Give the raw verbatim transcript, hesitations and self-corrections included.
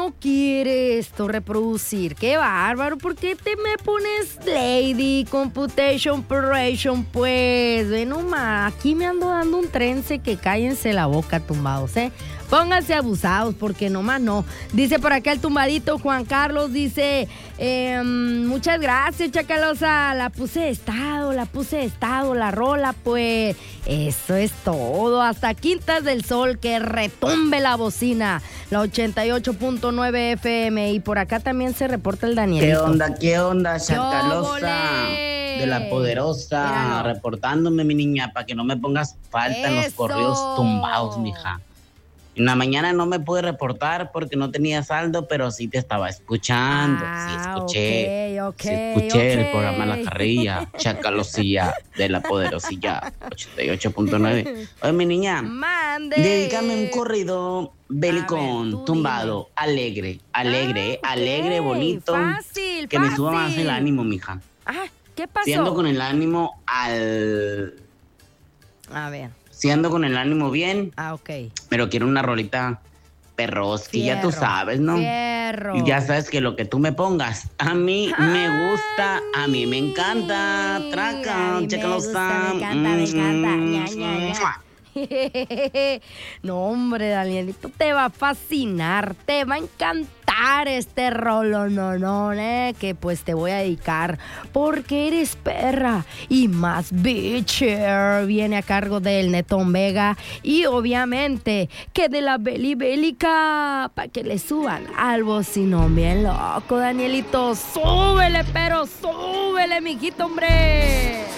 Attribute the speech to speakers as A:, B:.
A: no quiere esto reproducir. Qué bárbaro, ¿por qué te me pones Lady Computation Operation? Pues, ve nomás, aquí me ando dando un trence que cállense la boca, tumbados, ¿eh? Pónganse abusados, porque nomás no. Dice por acá el tumbadito Juan Carlos, dice, eh, muchas gracias, Chacalosa, la puse de estado, la puse de estado, la rola, pues, eso es todo. Hasta Quintas del Sol, que retumbe la bocina, la ochenta y ocho punto nueve F M, y por acá también se reporta el Danielito.
B: ¿Qué onda, qué onda, Chacalosa? De la Poderosa, Míralo. Reportándome, mi niña, para que no me pongas falta Eso. En los corridos tumbados, mija. En la mañana no me pude reportar porque no tenía saldo, pero sí te estaba escuchando. Ah, sí escuché.
A: Okay, okay,
B: sí escuché
A: okay.
B: el programa La Carrilla, Chacalosilla de la Poderosilla, ochenta y ocho punto nueve. Oye, mi niña,
A: Mande.
B: Dedícame un corrido belicón, ver, tumbado, dime. alegre, alegre, ah, okay. alegre, bonito.
A: Fácil,
B: que
A: fácil.
B: me suba más el ánimo, mija.
A: Ah, ¿qué pasó?
B: Siendo con el ánimo al...
A: A ver.
B: Si ando con el ánimo bien.
A: Ah, ok.
B: Pero quiero una rolita perroski, ya tú sabes, ¿no?
A: Fierro.
B: Y ya sabes que lo que tú me pongas, a mí Ay, me gusta, a mí me encanta. Traca, Chacalosa.
A: Me encanta, me encanta. Ña, ña, ña. No, hombre, Danielito, te va a fascinar, te va a encantar este rolo, no, no, eh, que pues te voy a dedicar porque eres perra y más bitcher. Viene a cargo del Netón Vega y obviamente que de la Beli Bélica, para que le suban al bocinón bien loco, Danielito. Súbele, pero súbele, mijito, hombre.